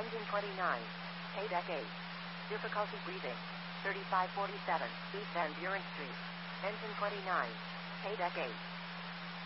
Engine 29. Paydeck 8. Difficulty breathing. 3547 East Van Buren Street. Engine 29. Paydeck 8.